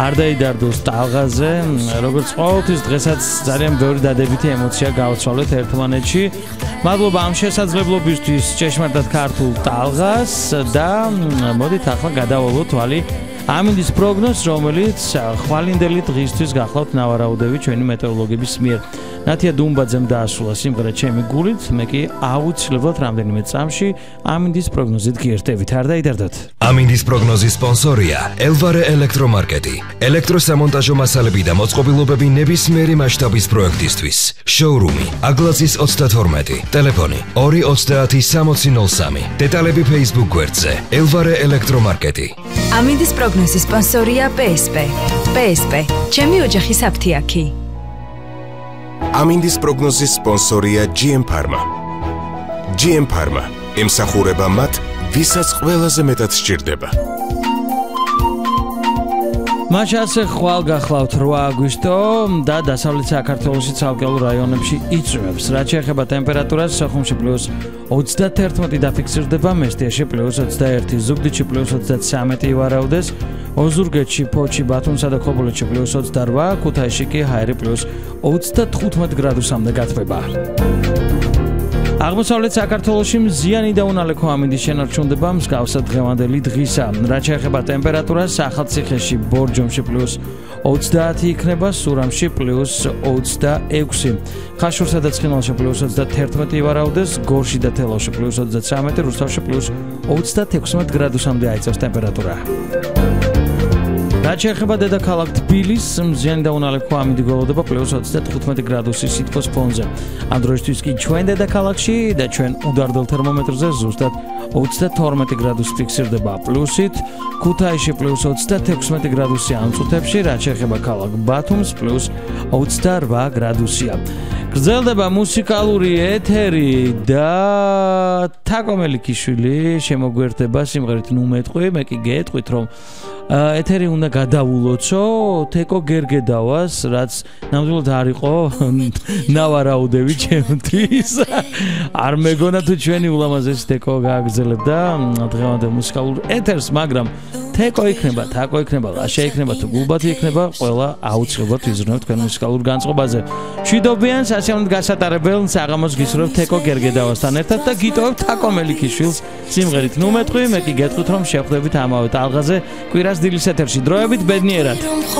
არ დაიდარდოს ტალღაზე, როგორც ყოველთვის დღესაც ძალიან ბევრი დადებითი ემოცია გავცვალეთ ერთმანეთში. მადლობა ამ შესაძლებლობისთვის ჭეშმარიტად ქართულ ტალღას და მოდით ახლა გადავალოთ თვალი ამინდის პროგნოზს, რომელიც ხვალინდელი დღისთვის გახლავთ ნავარაუდები ჩვენი მეტეოროლოგების მიერ. ნათია დუმბაძემ დაასრულა სიმღერა ჩემი გულით, მე კი აუცილებლად რამდენიმე წამში ამინდის პროგნოზით გიერთებით. არ დაიდარდოთ. ამინდის პროგნოზის სპონსორია ელვარე ელექტრომარკეტი. ელექტროსამონტაჟო მასალები და მოწყობილობები ნებისმიერი მასშტაბის პროექტისთვის. შოურუმი აგლაცის 32, ტელეფონი 230 6003. დეტალები Facebook გვერდზე ელვარე ელექტრომარკეტი. ამინდის პროგნოზის სპონსორია PSP. PSP, ჩემი ოჯახის აფთიაქი. ამინდის პროგნოზის სპონსორია GM Pharma. GM Pharma ემსახურება მათ, ვისაც ყველაზე მეტად სჭირდება. მაშ ასე ხვალ გახლავთ 8 აგვისტო და დასავლეთ საქართველოში ცალკეულ რაიონებში იწვევს. რაც შეეხება ტემპერატურას, სოხუმში +31 დაფიქსირდება, მესტიაში +21, ზუგდიდში +33 ვარაუდეს, ოზურგეთში, ფოთში, ბათუმსა და ქობულეთში +28, ქუთაისში კი ჰაერი +35 გრადუსამდე გათბება. აღმოსავლეთ საქართველოში მზიანი და უნალექო ამინდის შენარჩუნდება მსგავსად დღევანდელი დღისა. რაც შეეხება ტემპერატურას, ახალციხეში, ბორჯომში +30 იქნება, სურამში +26, ხაშურსა და ცხინვალში +31 ვარაუდეს, გორში და თელავში +33, რუსთავში +36 გრადუსამდე აიწევს ტემპერატურა. რაც შეეხება დედაქალაქ თბილისს, მზიანი და უნალექო ამინდი გველოდება +35 გრადუსის სითბოს ფონზე. ამ დროისთვის კი ჩვენ დედაქალაქში და ჩვენ უდარდელ თერმომეტრზე ზუსტად 32 გრადუსი ფიქსირდება პლუსით, ქუთაისში +36 გრადუსი ამ წუთებში, რაც შეეხება ქალაქ ბათუმს +28 გრადუსია. გრძელდება მუსიკალური ეთერი და თაკო მელიქიშვილი შემოგვერთება სიმღერით ნუ მეტყვი, მე კი გეტყვით რომ ეთერი უნდა გადავულოცო თეკო გერგედავას, რაც ნამდვილად არ იყო ნავარაუდები ჩემთვის. არ მეგონა თუ ჩვენი ულამაზესი თეკო გააგრძელებდა დღევანდელ მუსიკალურ ეთერს, მაგრამ თეკო იქნება, თაკო იქნება, ლაშა იქნება თუ გულბათი იქნება, ყველა აუცილებლად ვიზრუნებთ თქვენ მუსიკალურ განწყობაზე. მშვიდობიან სასიამოვნო გასატარებელ საღამოს გისურვებთ თეკო გერგედავასთან ერთად და გიტოვებთ თაკო მელიქიშვილს სიმღერით ნუ მეტყვი, მე კი გეტყვით რომ შევხვდებით ამავე ტალღაზე კვირას დილის ეთერში. დროებით ბედნიერად.